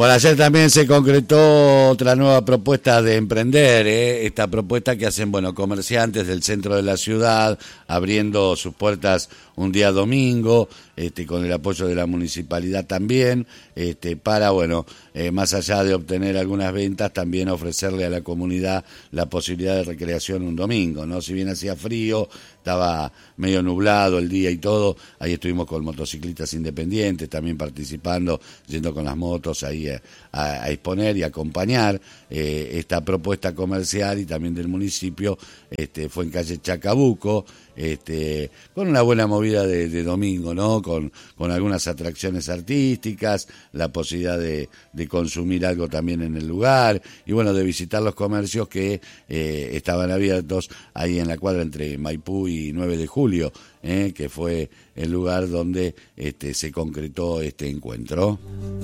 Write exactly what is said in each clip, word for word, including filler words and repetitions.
Por ayer también se concretó otra nueva propuesta de emprender, ¿eh? Esta propuesta que hacen, bueno, comerciantes del centro de la ciudad, abriendo sus puertas un día domingo, este, con el apoyo de la municipalidad también, este, para, bueno, eh, más allá de obtener algunas ventas, también ofrecerle a la comunidad la posibilidad de recreación un domingo, ¿no? Si bien hacía frío, estaba medio nublado el día y todo, ahí estuvimos con motociclistas independientes, también participando, yendo con las motos ahí a, a, a exponer y acompañar eh, esta propuesta comercial y también del municipio. Este, fue en calle Chacabuco, este, con una buena movida de, de domingo, ¿no? Con, con algunas atracciones artísticas, la posibilidad de, de consumir algo también en el lugar y bueno, de visitar los comercios que eh, estaban abiertos ahí en la cuadra entre Maipú y nueve de julio, eh, que fue el lugar donde este, se concretó este encuentro.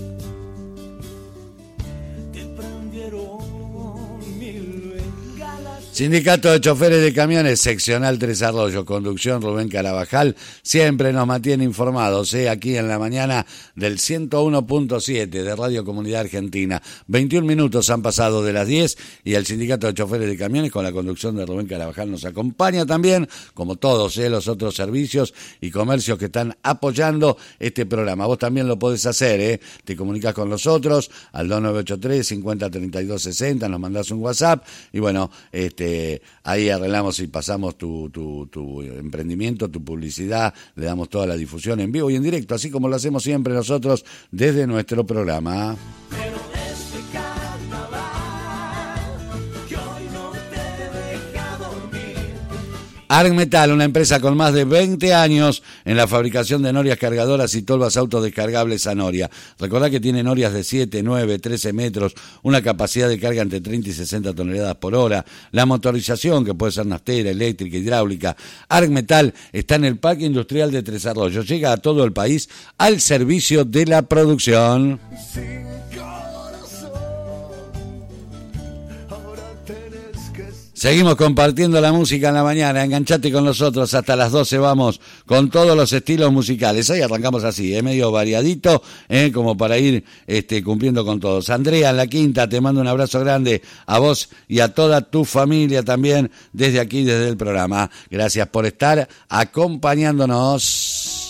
Sindicato de Choferes de Camiones, Seccional Tres Arroyos, Conducción Rubén Carabajal, siempre nos mantiene informados, ¿eh? Aquí en la mañana del ciento uno punto siete de Radio Comunidad Argentina. veintiún minutos han pasado de las diez y el Sindicato de Choferes de Camiones, con la conducción de Rubén Carabajal, nos acompaña también, como todos ¿eh? los otros servicios y comercios que están apoyando este programa. Vos también lo podés hacer, ¿eh? Te comunicas con nosotros al dos nueve ocho tres, cincuenta, treinta y dos, sesenta, nos mandás un WhatsApp y bueno, este Eh, ahí arreglamos y pasamos tu, tu, tu emprendimiento, tu publicidad, le damos toda la difusión en vivo y en directo, así como lo hacemos siempre nosotros desde nuestro programa. Pero este carnaval, que hoy no te deja dormir. Argmetal, una empresa con más de veinte años en la fabricación de norias cargadoras y tolvas autodescargables a noria. Recordá que tiene norias de siete, nueve, trece metros, una capacidad de carga entre treinta y sesenta toneladas por hora, la motorización que puede ser naftera, eléctrica, hidráulica. Argmetal está en el Parque Industrial de Tres Arroyos, llega a todo el país al servicio de la producción. Sí. Seguimos compartiendo la música en la mañana, enganchate con nosotros, hasta las doce vamos con todos los estilos musicales. Ahí arrancamos así, ¿eh? medio variadito, ¿eh? como para ir este, cumpliendo con todos. Andrea en la quinta, te mando un abrazo grande a vos y a toda tu familia también desde aquí, desde el programa. Gracias por estar acompañándonos.